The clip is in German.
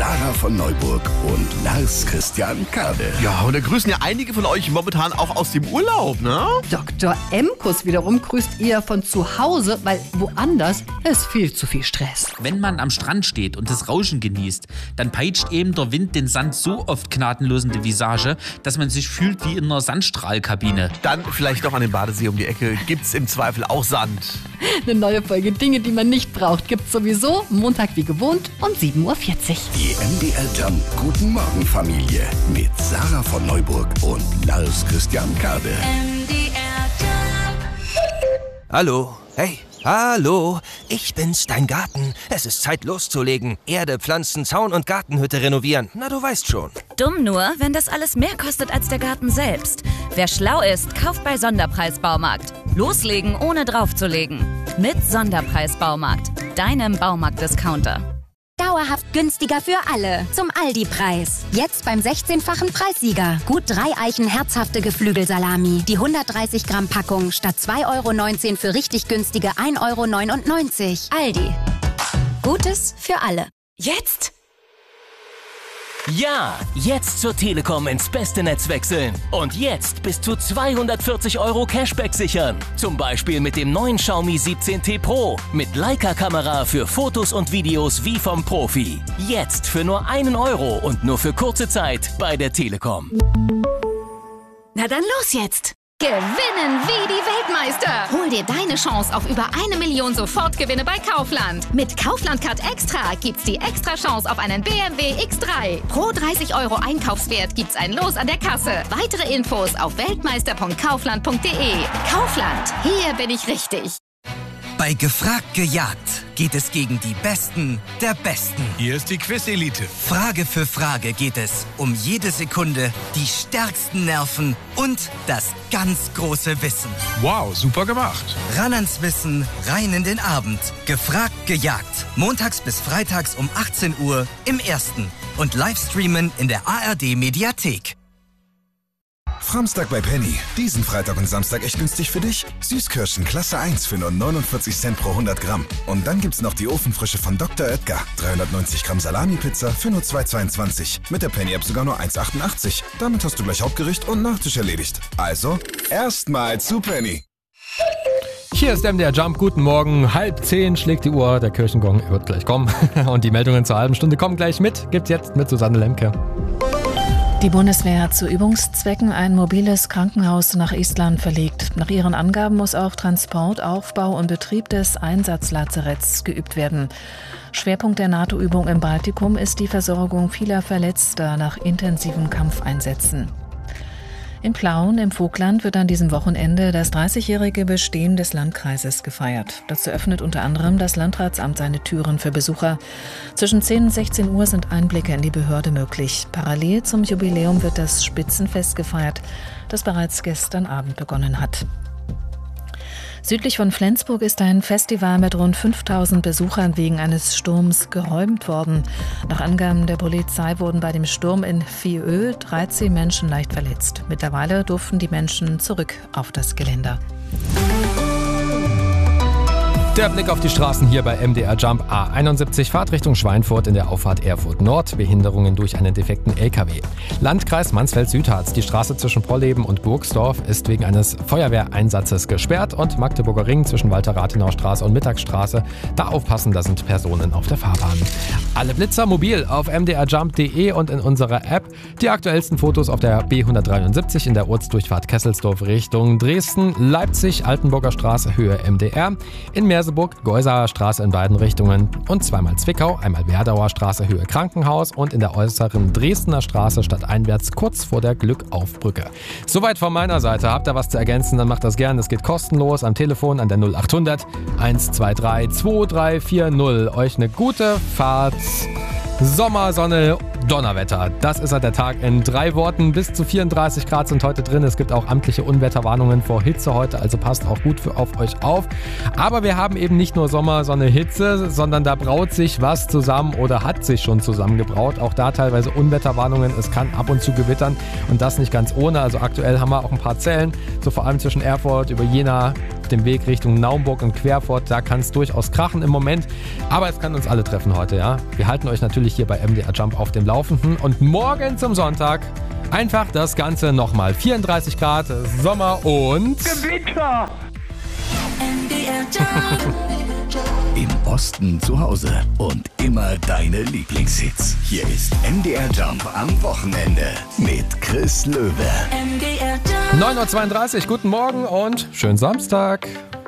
Sarah von Neuburg und Lars Christian Kade. Ja, und da grüßen ja einige von euch momentan auch aus dem Urlaub, ne? Dr. Emkus wiederum grüßt eher von zu Hause, weil woanders ist viel zu viel Stress. Wenn man am Strand steht und das Rauschen genießt, dann peitscht eben der Wind den Sand so oft gnadenlos in die Visage, dass man sich fühlt wie in einer Sandstrahlkabine. Dann vielleicht noch an den Badesee um die Ecke. Gibt's im Zweifel auch Sand. Eine neue Folge Dinge, die man nicht braucht, gibt's sowieso Montag wie gewohnt um 7.40 Uhr. Die MDR Jump Guten Morgen Familie mit Sarah von Neuburg und Lars Christian Kade. Hallo. Hey, hallo. Ich bin's, dein Garten. Es ist Zeit loszulegen. Erde, Pflanzen, Zaun und Gartenhütte renovieren. Na, du weißt schon. Dumm nur, wenn das alles mehr kostet als der Garten selbst. Wer schlau ist, kauft bei Sonderpreis-Baumarkt. Loslegen, ohne draufzulegen. Mit Sonderpreis-Baumarkt, deinem Baumarkt-Discounter. Dauerhaft günstiger für alle. Zum Aldi-Preis. Jetzt beim 16-fachen Preissieger. Gut 3 Eichen herzhafte Geflügelsalami. Die 130 Gramm Packung statt 2,19 € für richtig günstige 1,99 €. Aldi. Gutes für alle. Jetzt? Ja, jetzt zur Telekom ins beste Netz wechseln. Und jetzt bis zu 240 € Cashback sichern. Zum Beispiel mit dem neuen Xiaomi 17T Pro. Mit Leica-Kamera für Fotos und Videos wie vom Profi. Jetzt für nur 1 € und nur für kurze Zeit bei der Telekom. Na dann los jetzt. Gewinnen wie die Weltmeister. Hol dir deine Chance auf über 1 Million Sofortgewinne bei Kaufland. Mit Kaufland Card Extra gibt's die extra Chance auf einen BMW X3. Pro 30 € Einkaufswert gibt's ein Los an der Kasse. Weitere Infos auf weltmeister.kaufland.de. Kaufland, hier bin ich richtig. Bei Gefragt gejagt geht es gegen die Besten der Besten. Hier ist die Quiz-Elite. Frage für Frage geht es um jede Sekunde, die stärksten Nerven und das ganz große Wissen. Wow, super gemacht. Ran ans Wissen, rein in den Abend. Gefragt gejagt. Montags bis freitags um 18 Uhr im Ersten. Und Livestreamen in der ARD-Mediathek. Framstag bei Penny. Diesen Freitag und Samstag echt günstig für dich. Süßkirschen Klasse 1 für nur 49 Cent pro 100 Gramm. Und dann gibt's noch die Ofenfrische von Dr. Oetker. 390 Gramm Salami-Pizza für nur 2,22. Mit der Penny-App sogar nur 1,88. Damit hast du gleich Hauptgericht und Nachtisch erledigt. Also, erstmal zu Penny. Hier ist MDR Jump, guten Morgen, 9:30 schlägt die Uhr, der Kirchengong wird gleich kommen. Und die Meldungen zur halben Stunde kommen gleich mit. Gibt's jetzt mit Susanne Lemke. Die Bundeswehr hat zu Übungszwecken ein mobiles Krankenhaus nach Estland verlegt. Nach ihren Angaben muss auch Transport, Aufbau und Betrieb des Einsatzlazaretts geübt werden. Schwerpunkt der NATO-Übung im Baltikum ist die Versorgung vieler Verletzter nach intensiven Kampfeinsätzen. In Plauen im Vogtland wird an diesem Wochenende das 30-jährige Bestehen des Landkreises gefeiert. Dazu öffnet unter anderem das Landratsamt seine Türen für Besucher. Zwischen 10 und 16 Uhr sind Einblicke in die Behörde möglich. Parallel zum Jubiläum wird das Spitzenfest gefeiert, das bereits gestern Abend begonnen hat. Südlich von Flensburg ist ein Festival mit rund 5000 Besuchern wegen eines Sturms geräumt worden. Nach Angaben der Polizei wurden bei dem Sturm in Viöl 13 Menschen leicht verletzt. Mittlerweile durften die Menschen zurück auf das Geländer. Der Blick auf die Straßen hier bei MDR Jump. A71 Fahrt Richtung Schweinfurt in der Auffahrt Erfurt Nord. Behinderungen durch einen defekten LKW. Landkreis Mansfeld-Südharz. Die Straße zwischen Polleben und Burgsdorf ist wegen eines Feuerwehreinsatzes gesperrt. Und Magdeburger Ring zwischen Walter-Rathenau-Straße und Mittagsstraße. Da aufpassen, da sind Personen auf der Fahrbahn. Alle Blitzer mobil auf mdrjump.de und in unserer App. Die aktuellsten Fotos auf der B173 in der Ortsdurchfahrt Kesselsdorf Richtung Dresden, Leipzig, Altenburger Straße, Höhe MDR. In Merseburg, Geusauer Straße in beiden Richtungen und zweimal Zwickau, einmal Werdauer Straße, Höhe Krankenhaus und in der äußeren Dresdner Straße stadteinwärts kurz vor der Glückaufbrücke. Soweit von meiner Seite. Habt ihr was zu ergänzen, dann macht das gern. Es geht kostenlos am Telefon an der 0800 123 2340. Euch eine gute Fahrt. Sommer, Sonne, Donnerwetter. Das ist halt der Tag in 3 Worten. Bis zu 34 Grad sind heute drin. Es gibt auch amtliche Unwetterwarnungen vor Hitze heute, also passt auch gut auf euch auf. Aber wir haben eben nicht nur Sommer, Sonne, Hitze, sondern da braut sich was zusammen oder hat sich schon zusammengebraut. Auch da teilweise Unwetterwarnungen. Es kann ab und zu gewittern und das nicht ganz ohne. Also aktuell haben wir auch ein paar Zellen, so vor allem zwischen Erfurt über Jena auf dem Weg Richtung Naumburg und Querfurt. Da kann es durchaus krachen im Moment. Aber es kann uns alle treffen heute, ja. Wir halten euch natürlich hier bei MDR Jump auf dem Laufenden. Und morgen zum Sonntag einfach das Ganze nochmal. 34 Grad, Sommer und Gewitter! MDR Jump. Im Osten zu Hause und immer deine Lieblingshits. Hier ist MDR Jump am Wochenende mit Chris Löwe. MDR Jump. 9.32 Uhr, guten Morgen und schönen Samstag.